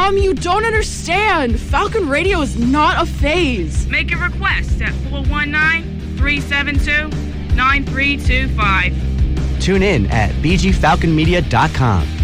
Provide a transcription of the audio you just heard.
You don't understand. Falcon Radio is not a phase. Make a request at 419-372-9325. Tune in at bgfalconmedia.com.